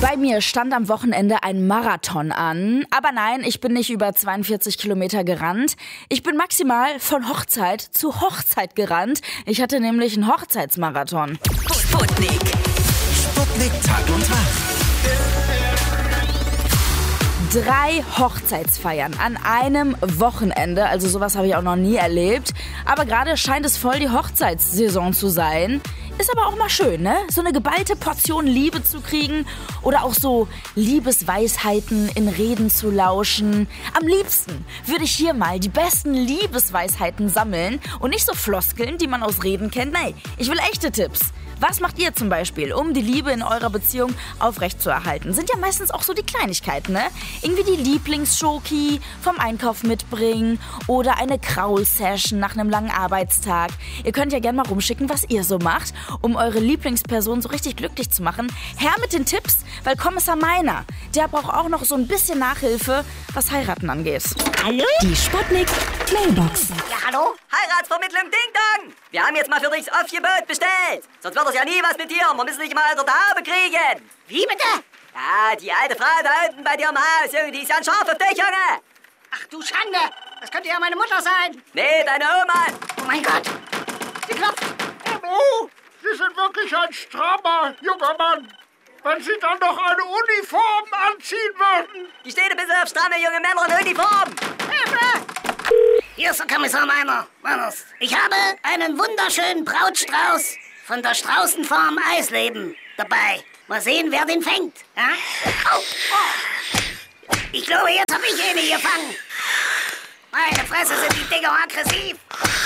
Bei mir stand am Wochenende ein Marathon an. Aber nein, ich bin nicht über 42 Kilometer gerannt. Ich bin maximal von Hochzeit zu Hochzeit gerannt. Ich hatte nämlich einen Hochzeitsmarathon. Sputnik. Sputnik Tag und Nacht. 3 Hochzeitsfeiern an einem Wochenende. Also sowas habe ich auch noch nie erlebt. Aber gerade scheint es voll die Hochzeitssaison zu sein. Ist aber auch mal schön, ne? So eine geballte Portion Liebe zu kriegen oder auch so Liebesweisheiten in Reden zu lauschen. Am liebsten würde ich hier mal die besten Liebesweisheiten sammeln und nicht so Floskeln, die man aus Reden kennt. Nein, ich will echte Tipps. Was macht ihr zum Beispiel, um die Liebe in eurer Beziehung aufrechtzuerhalten? Sind ja meistens auch so die Kleinigkeiten, ne? Irgendwie die Lieblingsschoki vom Einkauf mitbringen oder eine Kraul-Session nach einem langen Arbeitstag. Ihr könnt ja gerne mal rumschicken, was ihr so macht, um eure Lieblingsperson so richtig glücklich zu machen. Her mit den Tipps, weil Kommissar Meiner, der braucht auch noch so ein bisschen Nachhilfe, was Heiraten angeht. Hallo? Die Sputnik Mailbox. Ja, hallo? Heiratsvermittlung Ding Dong! Wir haben jetzt mal für dich das Aufgebot bestellt. Sonst wird das ja nie was mit dir. Wir müssen dich mal unter der Haube kriegen. Wie bitte? Ja, die alte Frau da unten bei dir im Haus, Junge, die ist ja ein Schaf auf dich, Junge. Ach du Schande! Das könnte ja meine Mutter sein! Nee, deine Oma. Oh mein Gott! Sie klopft! Oh, Sie sind wirklich ein strammer junger Mann. Wenn Sie dann noch eine Uniform anziehen würden. Die steht ein bisschen auf stramme junge Männer in Uniform. Hilfe! Hier ist der Kommissar Meiner. Meiners. Ich habe einen wunderschönen Brautstrauß von der Straußenfarm Eisleben dabei. Mal sehen, wer den fängt. Ja? Oh, oh. Ich glaube, jetzt habe ich eine gefangen. Meine Fresse, sind die Dinger aggressiv.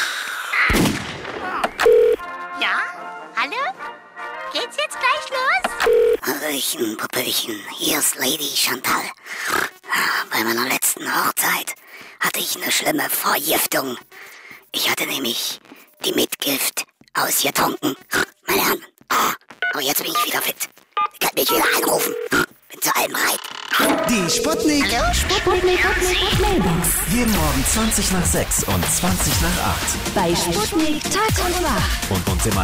Ja? Hallo? Geht's jetzt gleich los? Hallöchen, Popöchen, hier ist Lady Chantal. Bei meiner letzten Hochzeit hatte ich eine schlimme Vergiftung. Ich hatte nämlich die Mitgift ausgetrunken. Meine Herren, aber jetzt bin ich wieder fit. Ihr könnt mich wieder anrufen. Bin zu allem bereit. Die Sputnik. Hallo? Sputnik Mailbox. Jeden Morgen 20 nach 6 und 20 nach 8. Bei Sputnik Tag und Nacht. Und uns immer